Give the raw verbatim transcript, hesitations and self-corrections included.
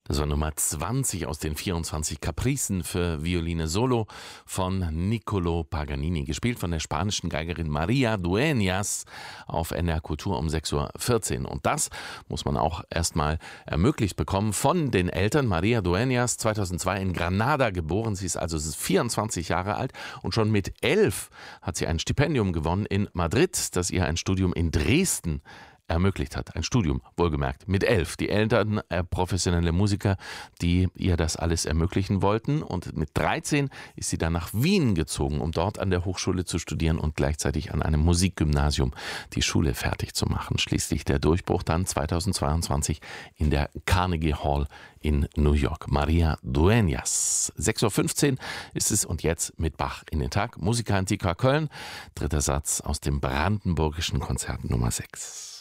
Das war Nummer zwanzig aus den vierundzwanzig Capricen für Violine Solo von Niccolò Paganini, gespielt von der spanischen Geigerin María Dueñas auf N D R Kultur um sechs Uhr vierzehn. Und das muss man auch erstmal ermöglicht bekommen von den Eltern. María Dueñas, zweitausendzwei in Granada geboren. Sie ist also vierundzwanzig Jahre alt und schon mit elf hat sie ein Stipendium gewonnen in Madrid, das ihr ein Studium in Dresden ermöglicht hat. Ein Studium, wohlgemerkt, mit elf. Die Eltern, äh, professionelle Musiker, die ihr das alles ermöglichen wollten. Und mit dreizehn ist sie dann nach Wien gezogen, um dort an der Hochschule zu studieren und gleichzeitig an einem Musikgymnasium die Schule fertig zu machen. Schließlich der Durchbruch dann zweitausendzweiundzwanzig in der Carnegie Hall in New York. María Dueñas. sechs Uhr fünfzehn ist es und jetzt mit Bach in den Tag. Musica Antica Köln, dritter Satz aus dem Brandenburgischen Konzert Nummer sechs.